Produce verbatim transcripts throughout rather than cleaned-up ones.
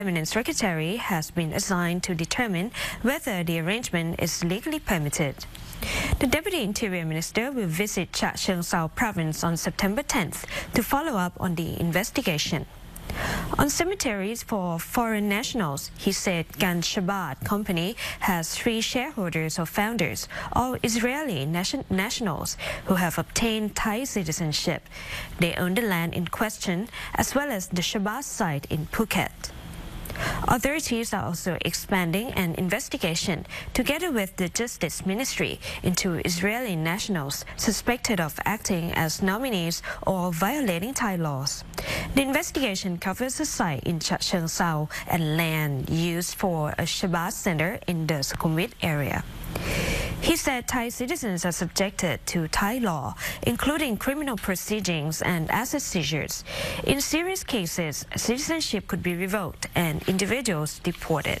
Permanent Secretary has been assigned to determine whether the arrangement is legally permitted. The Deputy Interior Minister will visit Cha Cheong Sao province on September tenth to follow up on the investigation. On cemeteries for foreign nationals, he said Gan Shabbat Company has three shareholders or founders, all Israeli nation nationals who have obtained Thai citizenship. They own the land in question as well as the Shabbat site in Phuket. Authorities are also expanding an investigation together with the Justice Ministry into Israeli nationals suspected of acting as nominees or violating Thai laws. The investigation covers a site in Cha Cheong Sao and land used for a Shabbat center in the Sukhumvit area. He said Thai citizens are subjected to Thai law, including criminal proceedings and asset seizures. In serious cases, citizenship could be revoked and individuals deported.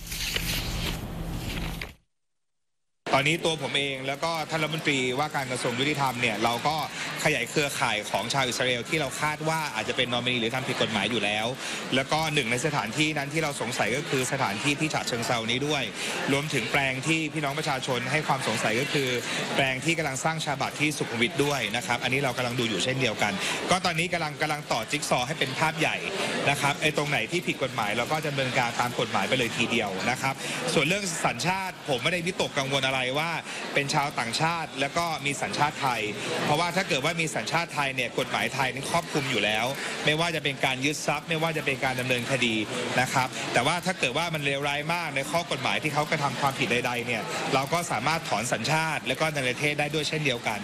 ตอนนี้ตัวผมเองแล้วก็ท่านรัฐมนตรีว่าการกระทรวงยุติธรรมเนี่ยเราก็ขยายเครือข่ายของชาวอิสราเอลที่เราคาดว่าอาจจะเป็นนอมินีหรือทำผิดกฎหมายอยู่แล้วแล้วก็หนึ่งในสถานที่นั้นที่เราสงสัยก็คือสถานที่ที่ฉะเชิงเทรานี้ด้วยรวมถึงแปลงที่พี่น้องประชาชนให้ความสงสัยก็คือแปลงที่กำลังสร้างชาบัตที่สุขุมวิทด้วยนะครับอันนี้เรากำลังดูอยู่เช่นเดียวกันก็ตอนนี้กำลังกำลังต่อจิ๊กซอว์ให้เป็นภาพใหญ่นะครับไอ้ตรงไหนที่ผิดกฎหมายเราก็จะดำเนินการตามกฎหมายไปเลยทีเดียวนะครับส่วนเรื่องสัญชาติผมไม่ได้วิตกกังวลอะไรว่าเป็นชาวต่างชาติแล้วก็มีสัญชาติไทยเพราะว่าถ้าเกิดว่ามีสัญชาติไทยเนี่ยกฎหมายไทยนี่ครอบคลุมอยู่แล้วไม่ว่าจะเป็นการยึดทรัพย์ไม่ว่าจะเป็นการดำเนินคดีนะครับแต่ว่าถ้าเกิดว่ามันเลวร้ายมากในข้อกฎหมายที่เขากระทำความผิดใดๆเนี่ยเราก็สามารถถอนสัญชาติและก็ในประเทศได้ด้วยเช่นเดียวกัน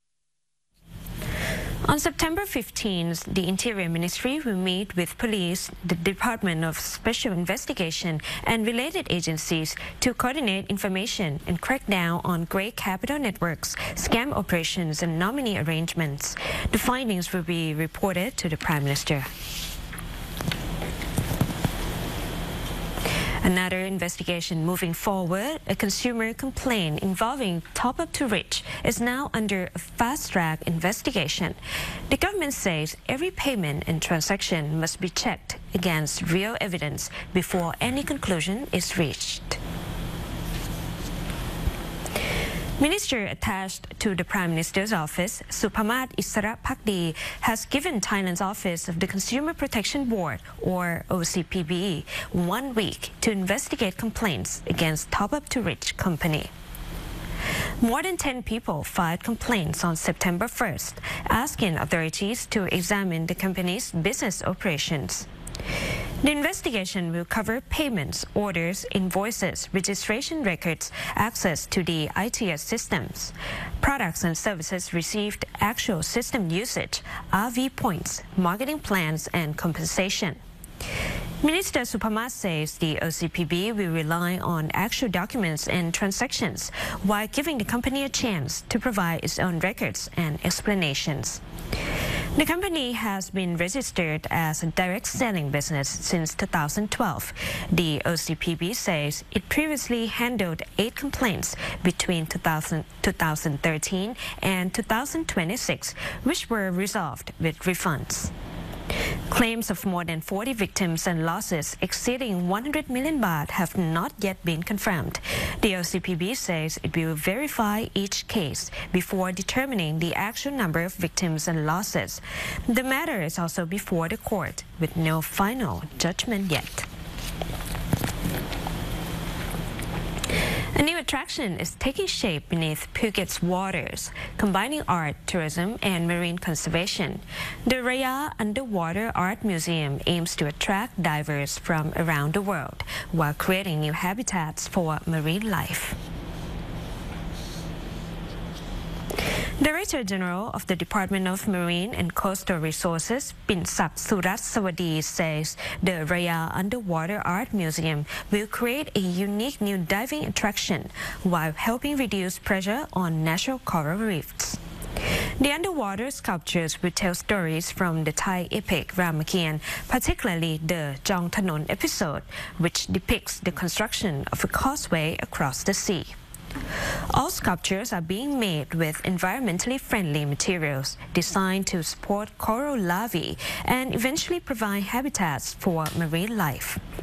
On September fifteenth, the Interior Ministry will meet with police, the Department of Special Investigation and related agencies to coordinate information and crack down on grey capital networks, scam operations and nominee arrangements. The findings will be reported to the Prime Minister. Another investigation moving forward, a consumer complaint involving Top Up to Rich is now under a fast-track investigation. The government says every payment and transaction must be checked against real evidence before any conclusion is reached. Minister attached to the Prime Minister's office, Supamat Isarapakdi, has given Thailand's Office of the Consumer Protection Board, or O C P B, one week to investigate complaints against Top Up to Rich Company. More than ten people filed complaints on September first, asking authorities to examine the company's business operations. The investigation will cover payments, orders, invoices, registration records, access to the I T S systems, products and services received, actual system usage, R V points, marketing plans, and compensation. Minister Supamat says the O C P B will rely on actual documents and transactions while giving the company a chance to provide its own records and explanations. The company has been registered as a direct selling business since two thousand twelve. The O C P B says it previously handled eight complaints between two thousand, two thousand thirteen and two thousand twenty-six, which were resolved with refunds. Claims of more than forty victims and losses exceeding one hundred million baht have not yet been confirmed. The O C P B says it will verify each case before determining the actual number of victims and losses. The matter is also before the court with no final judgment yet. A new attraction is taking shape beneath Phuket's waters, combining art, tourism, and marine conservation. The Raya Underwater Art Museum aims to attract divers from around the world while creating new habitats for marine life. Director General of the Department of Marine and Coastal Resources, Pinsak Surat Sawadi, says the Raya Underwater Art Museum will create a unique new diving attraction while helping reduce pressure on natural coral reefs. The underwater sculptures will tell stories from the Thai epic Ramakien, particularly the Jong Thanon episode, which depicts the construction of a causeway across the sea. All sculptures are being made with environmentally friendly materials designed to support coral larvae and eventually provide habitats for marine life.